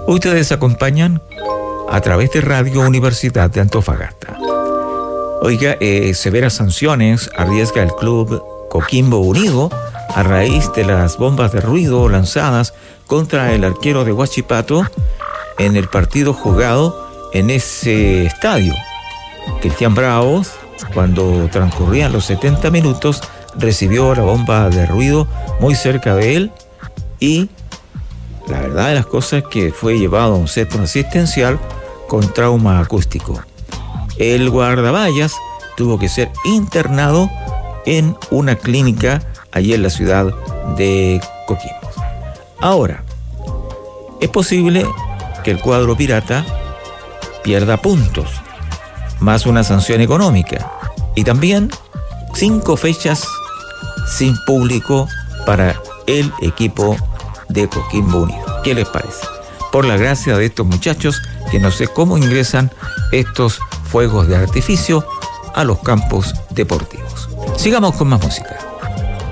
Ustedes acompañan a través de Radio Universidad de Antofagasta. Oiga, severas sanciones arriesga el club Coquimbo Unido a raíz de las bombas de ruido lanzadas contra el arquero de Huachipato en el partido jugado en ese estadio. Cristian Bravos, cuando transcurrían los 70 minutos, recibió la bomba de ruido muy cerca de él y la verdad de las cosas es que fue llevado a un centro asistencial con trauma acústico. El guardaballas tuvo que ser internado en una clínica allí en la ciudad de Coquimbo. Ahora, es posible que el cuadro pirata pierda puntos, más una sanción económica y también 5 fechas sin público para el equipo de Coquimbo Unido. ¿Qué les parece? Por la gracia de estos muchachos que no sé cómo ingresan estos fuegos de artificio a los campos deportivos. Sigamos con más música.